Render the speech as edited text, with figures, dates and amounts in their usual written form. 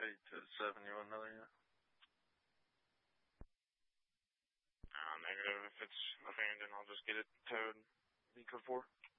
8 to 7, you want another unit? Negative. If it's abandoned, I'll just get it towed. Be code 4.